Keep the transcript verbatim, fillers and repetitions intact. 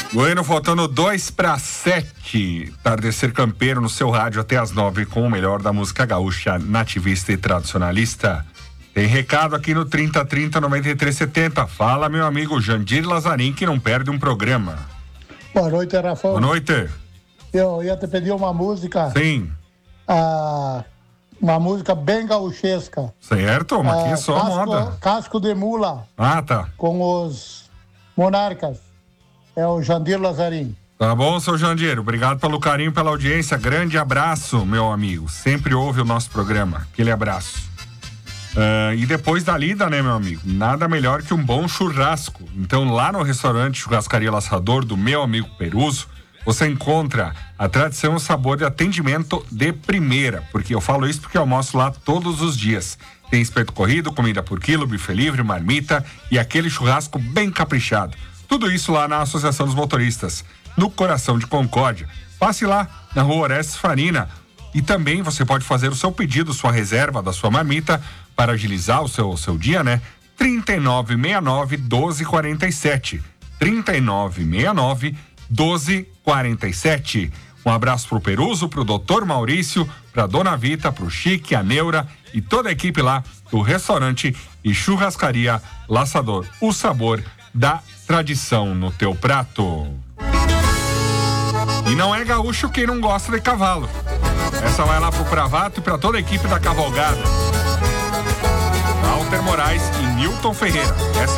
Bueno, faltando dois para sete. Tardecer Campeiro no seu rádio até as nove com o melhor da música gaúcha, nativista e tradicionalista. Tem recado aqui no trinta trinta noventa e três setenta. Fala, meu amigo Jandir Lazarim, que não perde um programa. Boa noite, Rafael. Boa noite. Eu ia te pedir uma música. Sim. Ah, uma música bem gauchesca. Certo, mas aqui é só casco, moda. Casco de Mula. Ah, tá. Com os Monarcas. É o Jandir Lazarim. Tá bom, seu Jandir. Obrigado pelo carinho, pela audiência. Grande abraço, meu amigo. Sempre ouve o nosso programa. Aquele abraço. Uh, e depois da lida, né, meu amigo? Nada melhor que um bom churrasco. Então, lá no restaurante Churrascaria Laçador, do meu amigo Peruso, você encontra a tradição e o sabor de atendimento de primeira. Porque eu falo isso porque eu almoço lá todos os dias. Tem espeto corrido, comida por quilo, buffet livre, marmita e aquele churrasco bem caprichado. Tudo isso lá na Associação dos Motoristas, no coração de Concórdia. Passe lá, na rua Orestes Farina. E também você pode fazer o seu pedido, sua reserva da sua marmita, para agilizar o seu, o seu dia, né? trinta e nove sessenta e nove, doze quarenta e sete. trinta e nove sessenta e nove, doze quarenta e sete. Um abraço pro Peruso, pro doutor Maurício, pra Dona Vita, pro Chique, a Neura e toda a equipe lá do restaurante e churrascaria Laçador. O sabor da tradição no teu prato. E não é gaúcho quem não gosta de cavalo. Essa vai lá pro Pravato e pra toda a equipe da cavalgada. Walter Moraes e Newton Ferreira. Essa